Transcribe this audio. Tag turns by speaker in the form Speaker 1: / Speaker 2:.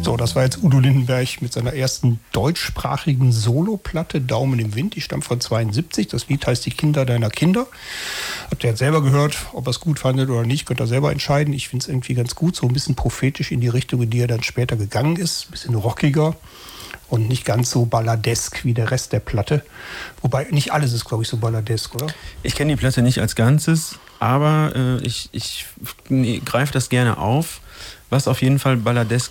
Speaker 1: So, das war jetzt Udo Lindenberg mit seiner ersten deutschsprachigen Soloplatte Daumen im Wind. Die stammt von 72. Das Lied heißt Die Kinder deiner Kinder. Habt ihr jetzt selber gehört, ob ihr es gut fandet oder nicht, könnt ihr selber entscheiden. Ich finde es irgendwie ganz gut, so ein bisschen prophetisch in die Richtung, in die er dann später gegangen ist. Ein bisschen rockiger und nicht ganz so balladesk wie der Rest der Platte. Wobei, nicht alles ist, glaube ich, so balladesk, oder?
Speaker 2: Ich kenne die Platte nicht als Ganzes, aber ich greife das gerne auf. Was auf jeden Fall balladesk